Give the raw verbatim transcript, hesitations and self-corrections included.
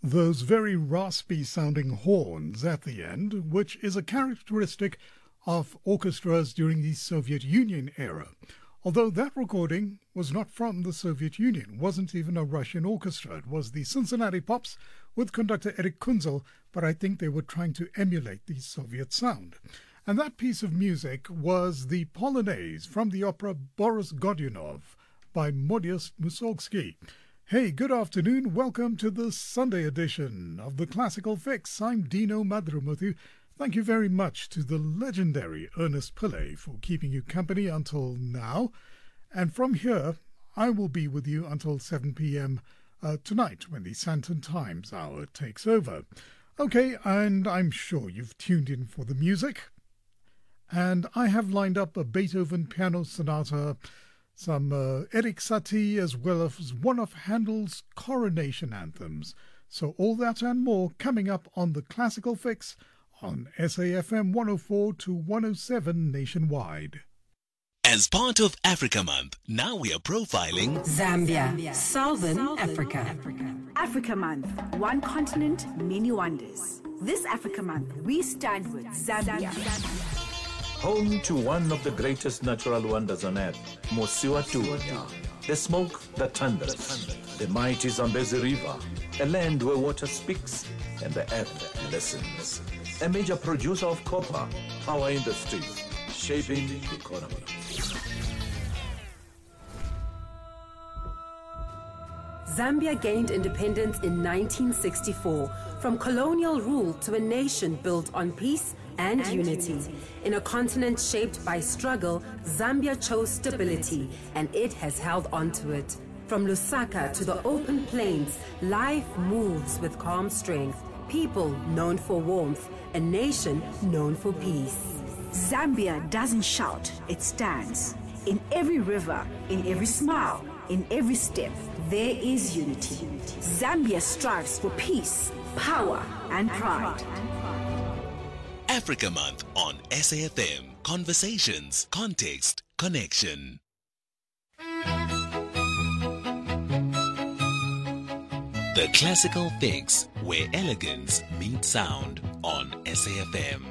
those very raspy sounding horns at the end, which is a characteristic of orchestras during the Soviet Union era. Although that recording was not from the Soviet Union, wasn't even a Russian orchestra. It was the Cincinnati Pops with conductor Eric Kunzel, but I think they were trying to emulate the Soviet sound. And that piece of music was the Polonaise from the opera Boris Godunov by Modest Mussorgsky. Hey, good afternoon. Welcome to the Sunday edition of the Classical Fix. I'm Dino Madrumuthu. Thank you very much to the legendary Ernest Pillay for keeping you company until now. And from here, I will be with you until seven p.m. Uh, tonight when the Santon Times hour takes over. Okay, and I'm sure you've tuned in for the music. And I have lined up a Beethoven piano sonata, some uh, Erik Satie, as well as one of Handel's coronation anthems. So all that and more coming up on the Classical Fix on S A F M one oh four to one oh seven nationwide. As part of Africa Month, now we are profiling Zambia, Zambia. Southern, Southern Africa. Africa. Africa Month, one continent, many wonders. This Africa Month, we stand with Zambia. Zambia. Home to one of the greatest natural wonders on earth, Mosiwatunya. The smoke that thunders, the mighty Zambezi River, a land where water speaks and the earth listens. A major producer of copper, power industries, shaping the economy. Zambia gained independence in nineteen sixty-four from colonial rule to a nation built on peace and, and unity. unity. In a continent shaped by struggle, Zambia chose stability, and it has held on to it. From Lusaka to the open plains, life moves with calm strength. People known for warmth, a nation known for peace. Zambia doesn't shout, it stands. In every river, in every smile, in every step, there is unity. Zambia strives for peace, power, and pride. Africa Month on S A F M. Conversations, context, connection. The Classical Fix, where elegance meets sound on S A F M.